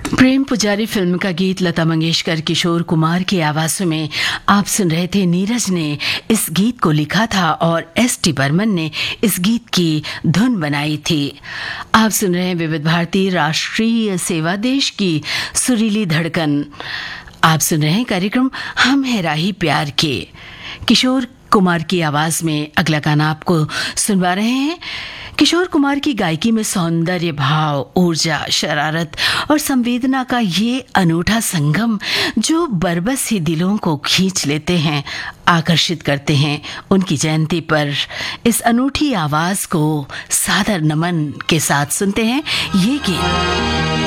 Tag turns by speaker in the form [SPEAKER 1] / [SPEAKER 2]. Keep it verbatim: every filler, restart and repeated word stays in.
[SPEAKER 1] प्रेम पुजारी फिल्म का गीत लता मंगेशकर, किशोर कुमार की आवाज़ों में आप सुन रहे थे। नीरज ने इस गीत को लिखा था और एस टी बर्मन ने इस गीत की धुन बनाई थी। आप सुन रहे हैं विविध भारती राष्ट्रीय सेवा देश की सुरीली धड़कन। आप सुन रहे हैं कार्यक्रम हम हैं राही प्यार के। किशोर कुमार की आवाज में अगला गाना आपको सुनवा रहे हैं। किशोर कुमार की गायकी में सौंदर्य, भाव, ऊर्जा, शरारत और संवेदना का ये अनूठा संगम जो बरबस ही दिलों को खींच लेते हैं, आकर्षित करते हैं। उनकी जयंती पर इस अनूठी आवाज को सादर नमन के साथ सुनते हैं ये गीत।